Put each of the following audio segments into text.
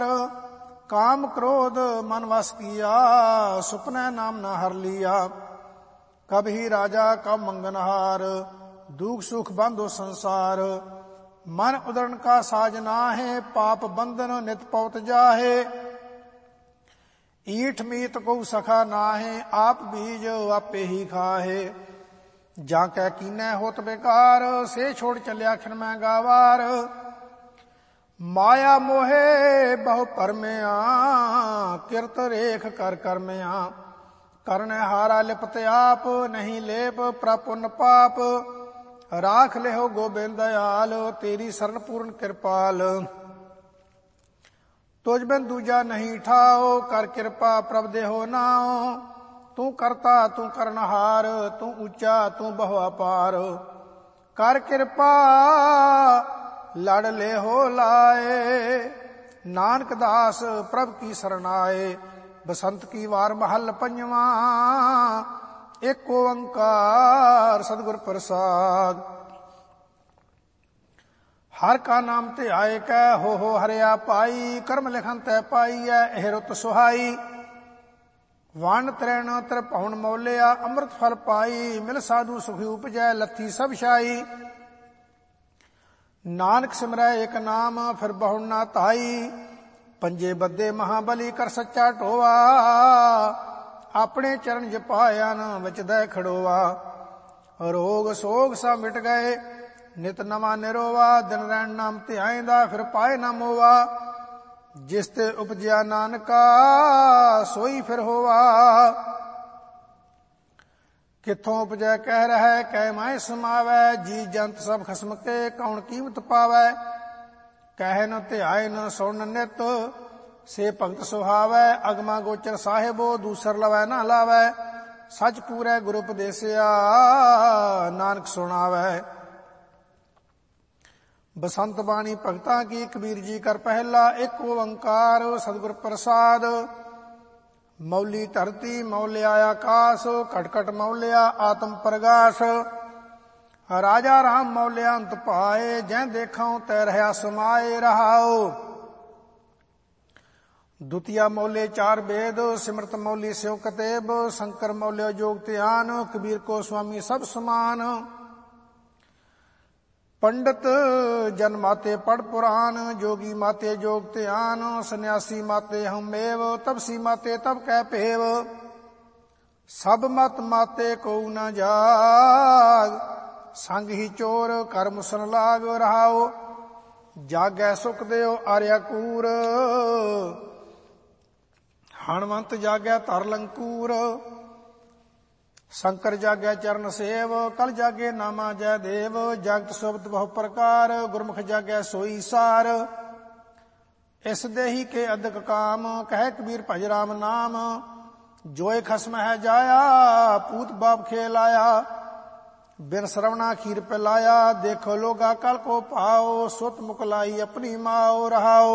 काम क्रोध मन वस किया, सुपने नाम न हर लिया। कभी राजा कब मंगनहार, दुख सुख बंधो संसार। मन उदरण का साज नाहे, पाप बंधन नित पवत जाहे। ईठ मीत को सखा नाहे, आप बीज आपे ही खाहे। जाकै कीनै होत बेकार, से छोड़ चलिया खिन मैं गावार। माया मोहे बहु परमया, किरत रेख कर करमया। करने हारा लिपत आप, नहीं लेप प्रपुन पाप। राख लेहो गोबिंद दयाल, तेरी शरण पूर्ण कृपाल। तुझ बिन दूजा नहीं ठाओ, कर कृपा प्रभ देहो नाओ। तू करता तू करनहार, तू ऊंचा तू बहु अपार। कर कृपा लड़ ले हो लाए, नानक दास प्रभ की शरणाए। बसंत की वार महल पंजवा, एक ओंकार सदगुर प्रसाद। हर का नाम ते आए कै, हो हरिया पाई। कर्म लिखन तै पाई है, एह रुत सुहाई। वन त्रण त्रिभुवन मौलिया, अमृत फल पाई। मिल साधु सुखी उपजै, लथी सब शाई। नानक सिमरै एक नाम, फिर बहु ना ताई। पंजे बद्दे महाबली कर सच्चा ढोआ, अपने चरण जपाया न विचदै खड़ोआ। रोग सोग सा मिट गए, नित नवा निरोवा। दिन रैन नाम ध्याएंदा, फिर पाए न मोवा। जिस ते उपजया नानका, सोई फिर होवा। किथों उपजै कह रहै, कै माए समावै। जी जंत सब खसम के, कौन कीमत पावै। कह न ध्याय न सुन नित, से भगत सुहावै। अगमा गोचर साहिबो, दूसर लवै न लावै। सच पूरै गुरु उपदेसिया, नानक सुनावै। बसंत बाणी भगतां की, कबीर जी कर पहला। एक ओंकार सदगुर प्रसाद। मौली धरती मौलिया आकाश, खटखट मौलिया आत्म प्रगाश। राजा राम मौलिया अंत पाए, जै देखा तै रहा समाए रहाओ। द्वितीय मौले चार वेद, सिमरत मौली स्यों कतेब। शंकर मौल्य जोग ध्यान, कबीर को स्वामी सब समान। पंडित जन माते पढ़ पुराण, जोगी माते जोग ध्यान। सन्यासी माते हम एव, तपसी माते तब कह पेव। सब मत माते को न जाग, संग ही चोर कर मुसन लाग रहाओ। जागै सुख देव आर्या कूर, हणवंत जागै तर लंकूर। शंकर जागै चरण सेव, कल जागे नामा जय देव। जगत सुबत बहु प्रकार, गुरमुख जागै सोई सार। इस देही के अधिक काम, कह कबीर भज राम नाम। जोय खसम है जाया, पूत बाप खेलाया। बिन श्रवणा खीर पिलाया, देखो लोगा कल को पाओ। सुत मुकलाई अपनी माओ रहाओ।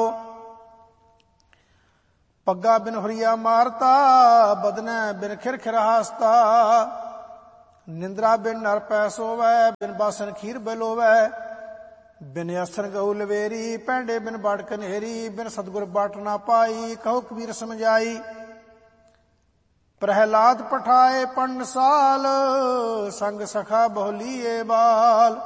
पग्गा बिन हुरिया मारता, बदने बिन खिरखिर हासता। निंद्रा बिन नर पै सोवै, बिन बासन खीर बिलोवै। बिन असन गऊ लवेरी, पैंडे बिन बाड़ कनेरी। बिन सतगुर बाट ना पाई, कहो कबीर समझाई। प्रहलाद पठाए पंडसाल, संग सखा बहुलिए बाल।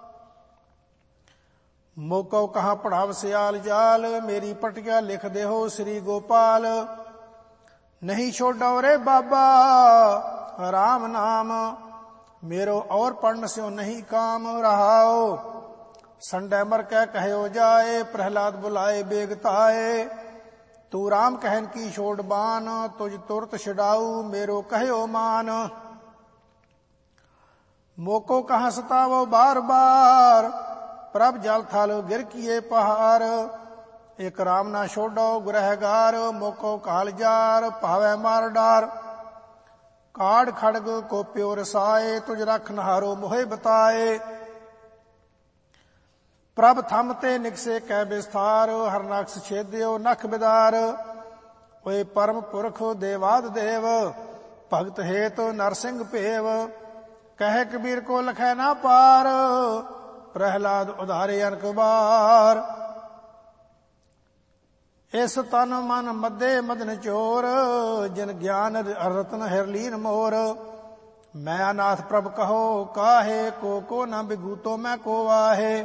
मोको कहाँ पढ़ाव सियाल जाल, मेरी पटिया लिख दे हो श्री गोपाल। नहीं छोड़ो रे बाबा राम नाम, मेरो और पढ़न से नहीं काम रहाओ। संडे मर कह कहो जाए, प्रहलाद बुलाए बेगताए। तू राम कहन की छोड़ बान, तुझ तुरत छुड़ाऊ मेरो कहो मान। मोको कहाँ सतावो बार बार, प्रभ जल थल गिर किए पहाड़। एक राम ना छोड़ो गुरहगार, मोको काल जार पावे मार डार। काड़ खड़ग को प्योर साए, तुझ रख नहारो मोहे बताए। प्रभ थम ते निकसे कै विस्तार, हर नक्स छेद्यो नख बिदार। ओए परम पुरख देवाद देव, भगत हेत नरसिंह पेव। कह कबीर को लखै ना पार, प्रहलाद उधारे अनक बार। ਇਸ ਤਨ ਮਨ ਮੱਧੇ ਮਦਨ ਚੋਰ, ਜਿਨ ਗਿਆਨ ਰਤਨ ਹਿਰਲੀਨ ਮੋਰ। ਮੈਂ ਅਨਾਥ ਪ੍ਰਭ ਕਹੋ ਕਾਹੇ, ਕੋ ਨਾ ਬਿਗੂਤੋ ਮੈਂ ਕੋ ਆਹੇ।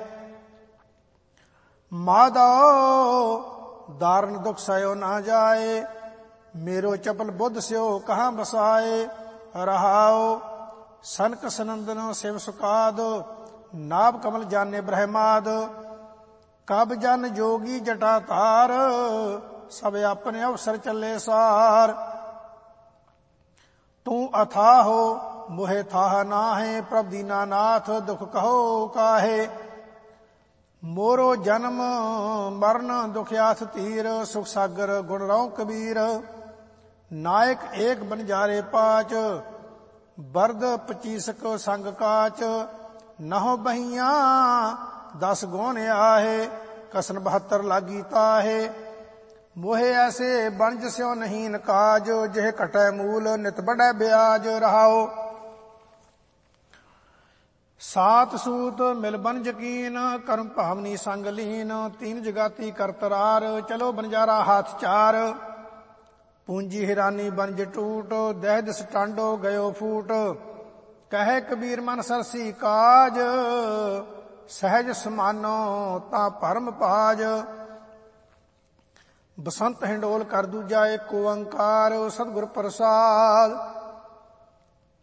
ਮਾਧੋ ਦਾਰਨ ਦੁਖ ਸਯੋ ਨਾ ਜਾਏ, मेरो चपल बुद्ध स्यो कहाँ बसाए। रहाओ सनक सनंदन शिव सुकाद, नाभ कमल जाने ब्रह्माद। कब जन जोगी जटा तार, सब अपने अवसर चले सार। तू अथा हो मोहे थाह नाहे, प्रभ दीनानाथ दुख कहो काहे। मोरो जन्म मरण दुखियाथ तीर, सुख सागर गुण रौ कबीर। नायक एक बनजारे पाच, बरद 25 संग काच। नहो बहिया 10 गौन आहे, कसन 72 लागी ताहे। मोहे ऐसे बनज स्यो नहीं नकाज, जेह कटै मूल नित बढ़ै ब्याज। रहाओ सात सूत मिल बन जकीन, कर्म भावनी संग लीन। 3 जगाती करतरार, चलो बनजारा हाथ चार। पूंजी हिरानी बनज टूट, दह दिस टांडो गयो फूट। कहे कबीर मन सरसी काज, सहज समानो ता परम पाज। बसंत हिंडोल कर दूजा एक ओंकार, सतगुर प्रसाद।